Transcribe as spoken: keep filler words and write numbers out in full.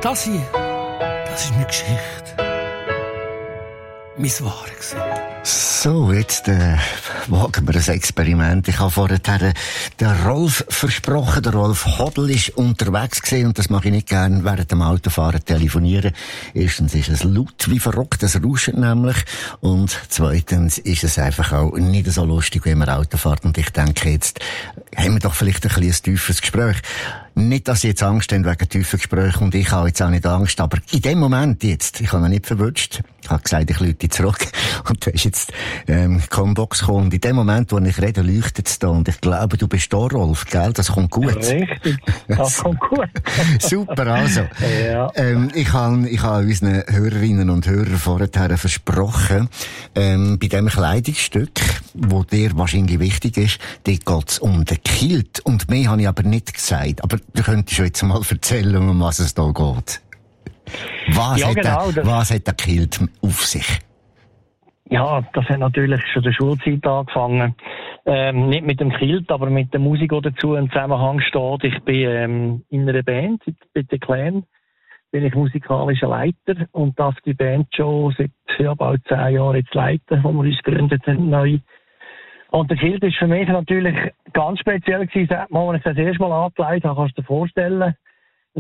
Das hier, das ist meine Geschichte. Mein Wahres. So, jetzt äh, wagen wir ein Experiment. Ich habe vorher den Rolf versprochen. Der Rolf Hodl ist unterwegs gewesen und das mache ich nicht gern während dem Autofahren telefonieren. Erstens ist es laut wie verrückt, das rauscht nämlich. Und zweitens ist es einfach auch nicht so lustig, wenn man Auto fährt. Und ich denke, jetzt haben wir doch vielleicht ein bisschen ein tiefes Gespräch. Nicht, dass ich jetzt Angst habe wegen tiefen Gesprächen und ich habe jetzt auch nicht Angst, aber in dem Moment jetzt, ich habe noch nicht verwünscht, ich habe gesagt, ich lüte zurück und du hast jetzt ähm, Combox gekommen und in dem Moment, wo ich rede, leuchtet es da und ich glaube, du bist da, Rolf, gell? Das kommt gut. Richtig, das kommt gut. Super, also. Ja. Ähm, ich habe ich habe unseren Hörerinnen und Hörern vorher versprochen, ähm, bei dem Kleidungsstück, wo dir wahrscheinlich wichtig ist, dort geht es um den Kilt und mehr habe ich aber nicht gesagt, aber du könntest jetzt mal erzählen, um was es da geht. Was, ja, hat, genau, der, was hat der Kilt auf sich? Ja, das hat natürlich schon in der Schulzeit angefangen. Ähm, nicht mit dem Kilt, aber mit der Musik, die dazu im Zusammenhang steht. Ich bin ähm, in einer Band, bei The Clan, bin ich musikalischer Leiter und darf die Band schon seit ja, bald zehn Jahren jetzt leiten, wo wir uns gegründet haben, neu. Und der Kilt ist für mich natürlich ganz speziell gewesen, als ich das erste Mal angelegt habe, kannst du dir vorstellen.